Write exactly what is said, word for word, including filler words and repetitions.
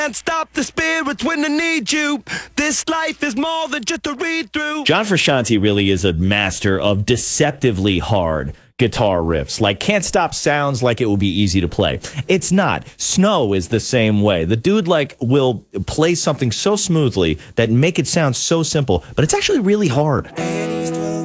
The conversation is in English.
Can't stop the spirits when they need you. This life is more than just a read-through. John Frusciante really is a master of deceptively hard guitar riffs. Like, Can't Stop sounds like it will be easy to play. It's not. Snow is the same way. The dude, like, will play something so smoothly that make it sound so simple, but it's actually really hard.